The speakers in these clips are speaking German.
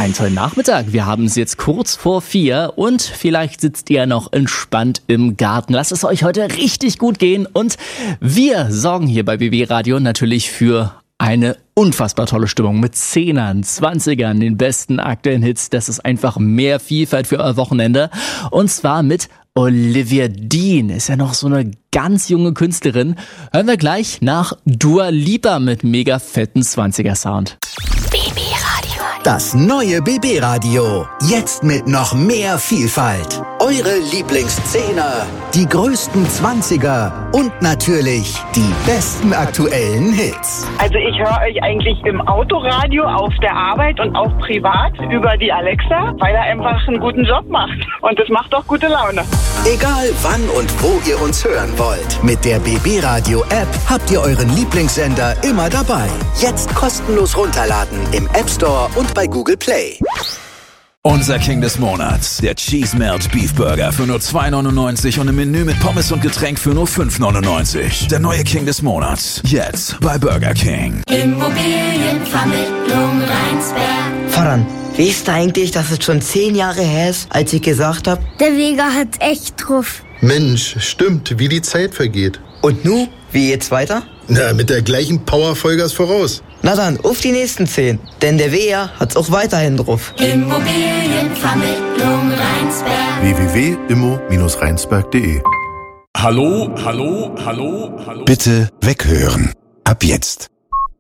Einen tollen Nachmittag. Wir haben es jetzt kurz vor 4 und vielleicht sitzt ihr noch entspannt im Garten. Lasst es euch heute richtig gut gehen und wir sorgen hier bei BB Radio natürlich für eine unfassbar tolle Stimmung mit 10ern, 20ern, den besten aktuellen Hits. Das ist einfach mehr Vielfalt für euer Wochenende. Und zwar mit Olivia Dean. Ist ja noch so eine ganz junge Künstlerin. Hören wir gleich nach Dua Lipa mit mega fetten 20er Sound. BB Radio. Das neue BB Radio. Jetzt mit noch mehr Vielfalt. Eure Lieblingszehner, die größten 20er und natürlich die besten aktuellen Hits. Also ich höre euch eigentlich im Autoradio, auf der Arbeit und auch privat über die Alexa, weil er einfach einen guten Job macht. Und das macht auch gute Laune. Egal wann und wo ihr uns hören wollt, mit der BB Radio App habt ihr euren Lieblingssender immer dabei. Jetzt kostenlos runterladen im App Store und bei Google Play. Unser King des Monats, der Cheese Melt Beef Burger für nur 2,99 und im Menü mit Pommes und Getränk für nur 5,99. Der neue King des Monats, jetzt bei Burger King. Immobilienvermittlung Rheinsberg. Vater, weißt du eigentlich, dass es schon 10 Jahre her ist, als ich gesagt habe? Der Vega hat echt drauf. Mensch, stimmt, wie die Zeit vergeht. Und nu, wie geht's weiter? Na, mit der gleichen Power Vollgas voraus. Na dann, auf die nächsten 10. Denn der Vega hat's auch weiterhin drauf. Immobilienvermittlung Rheinsberg. www.immo-rheinsberg.de. Hallo, hallo, hallo, hallo. Bitte weghören. Ab jetzt.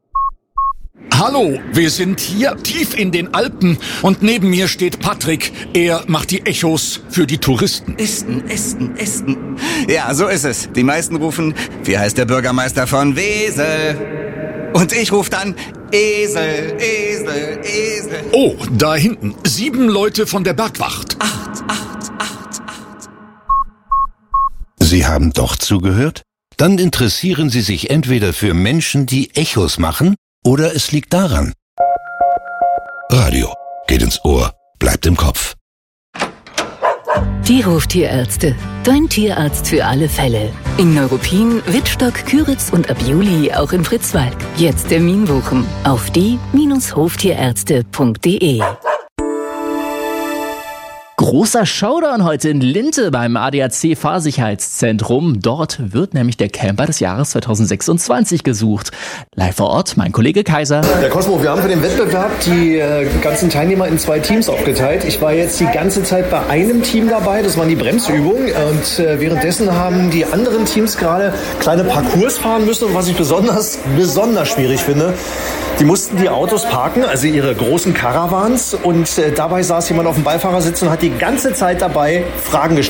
Hallo, wir sind hier tief in den Alpen und neben mir steht Patrick. Er macht die Echos für die Touristen. Esten. Ja, so ist es. Die meisten rufen, wie heißt der Bürgermeister von Wesel? Und ich rufe dann, Esel. Oh, da hinten, 7 Leute von der Bergwacht. 8. Sie haben doch zugehört? Dann interessieren Sie sich entweder für Menschen, die Echos machen, oder es liegt daran. Radio geht ins Ohr, bleibt im Kopf. Die Hoftierärzte. Dein Tierarzt für alle Fälle. In Neuruppin, Wittstock, Küritz und ab Juli auch in Fritzwalk. Jetzt Termin buchen auf die-hoftierärzte.de. Großer Showdown heute in Linte beim ADAC Fahrsicherheitszentrum. Dort wird nämlich der Camper des Jahres 2026 gesucht. Live vor Ort mein Kollege Kaiser. Herr Cosmo, wir haben für den Wettbewerb die ganzen Teilnehmer in 2 Teams aufgeteilt. Ich war jetzt die ganze Zeit bei einem Team dabei, das waren die Bremsübungen. Und währenddessen haben die anderen Teams gerade kleine Parcours fahren müssen. Und was ich besonders schwierig finde, die mussten die Autos parken, also ihre großen Caravans. Und dabei saß jemand auf dem Beifahrersitz und hat die ganze Zeit dabei Fragen gestellt.